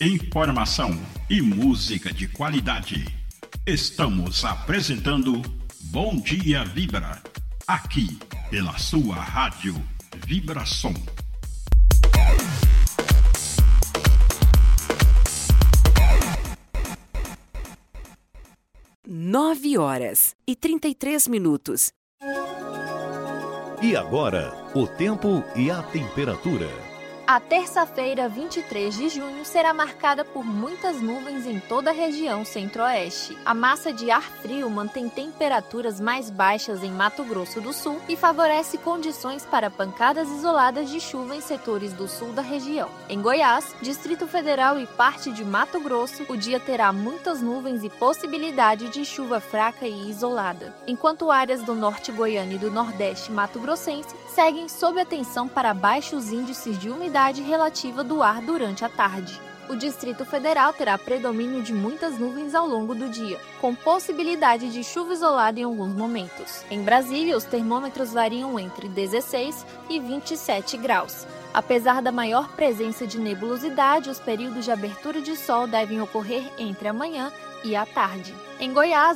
informação e música de qualidade. Estamos apresentando Bom Dia Vibra, aqui pela sua rádio Vibração. 9h33. E agora, o tempo e a temperatura. A terça-feira, 23 de junho, será marcada por muitas nuvens em toda a região centro-oeste. A massa de ar frio mantém temperaturas mais baixas em Mato Grosso do Sul e favorece condições para pancadas isoladas de chuva em setores do sul da região. Em Goiás, Distrito Federal e parte de Mato Grosso, o dia terá muitas nuvens e possibilidade de chuva fraca e isolada, enquanto áreas do norte goiano e do nordeste mato-grossense seguem sob atenção para baixos índices de umidade relativa do ar durante a tarde. O Distrito Federal terá predomínio de muitas nuvens ao longo do dia, com possibilidade de chuva isolada em alguns momentos. Em Brasília, os termômetros variam entre 16 e 27 graus. Apesar da maior presença de nebulosidade, os períodos de abertura de sol devem ocorrer entre a manhã e a tarde. Em Goiás,